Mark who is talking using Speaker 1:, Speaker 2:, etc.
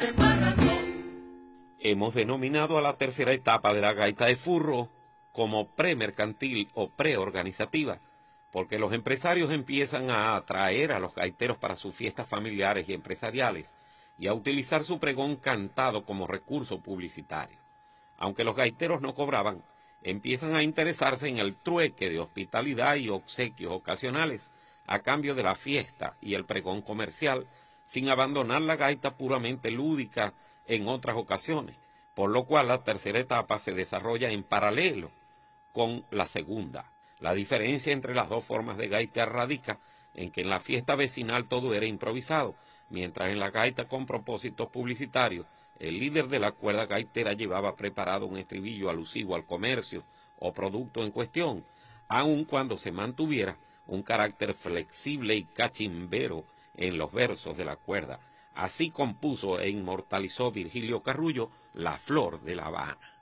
Speaker 1: Hemos denominado a la tercera etapa de la gaita de furro como premercantil o preorganizativa, porque los empresarios empiezan a atraer a los gaiteros para sus fiestas familiares y empresariales y a utilizar su pregón cantado como recurso publicitario. Aunque los gaiteros no cobraban, empiezan a interesarse en el trueque de hospitalidad y obsequios ocasionales a cambio de la fiesta y el pregón comercial, sin abandonar la gaita puramente lúdica en otras ocasiones, por lo cual la tercera etapa se desarrolla en paralelo con la segunda. La diferencia entre las dos formas de gaita radica en que en la fiesta vecinal todo era improvisado, mientras en la gaita con propósitos publicitarios, el líder de la cuerda gaitera llevaba preparado un estribillo alusivo al comercio o producto en cuestión, aun cuando se mantuviera un carácter flexible y cachimbero en los versos de la cuerda. Así compuso e inmortalizó Virgilio Carrullo La Flor de La Habana.